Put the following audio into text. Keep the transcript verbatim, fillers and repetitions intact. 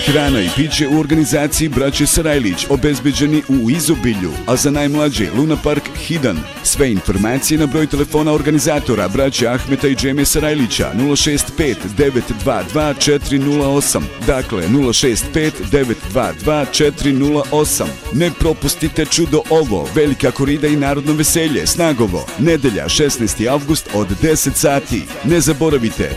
Hrana i piće u organizaciji braće Sarajlić obezbeđeni u izobilju, a za najmlađe Luna Park Hidan. Sve informacije na broj telefona organizatora braće Ahmeta i Džeme Sarajlića nula šest pet devet dva dva četiri nula osam. Dakle, nula šest pet devet dva dva četiri nula osam. Ne propustite čudo ovo, velika korida i narodno veselje, Snagovo, nedelja šesnaesti avgust od deset sati. Ne zaboravite,